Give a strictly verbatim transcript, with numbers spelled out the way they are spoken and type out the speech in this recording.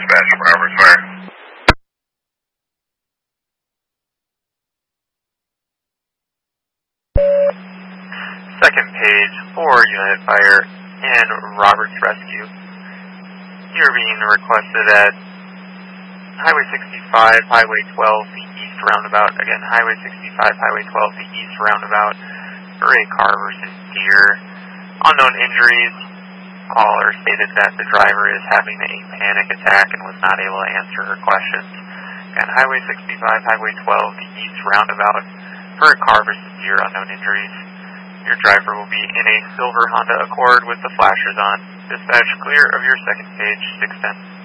dispatch from Roberts Fire. Second page for United Fire and Roberts Rescue. You're being requested at Highway sixty-five, Highway twelve, the east roundabout. Again, Highway sixty-five, Highway twelve, the east roundabout for a car versus deer. Unknown injuries. Caller stated that the driver is having a panic attack and was not able to answer her questions. Again, Highway sixty-five, Highway twelve, the east roundabout for a car versus deer. Unknown injuries. Your driver will be in a silver Honda Accord with the flashers on. Dispatch clear of your second page, six ten.